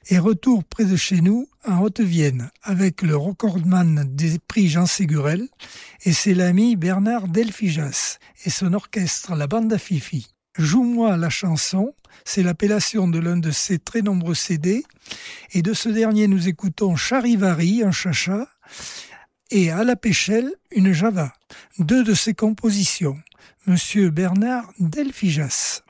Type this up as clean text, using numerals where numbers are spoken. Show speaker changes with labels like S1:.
S1: Et retour près de chez nous, en Haute-Vienne, avec le recordman des prix Jean Ségurel, et c'est l'ami Bernard Delfijas, et son orchestre, la Bande à Fifi. Joue-moi la chanson, c'est l'appellation de l'un de ses très nombreux CD, et de ce dernier nous écoutons Charivari, un chacha, et À la Péchelle, une java, deux de ses compositions. Monsieur Bernard Delfijas.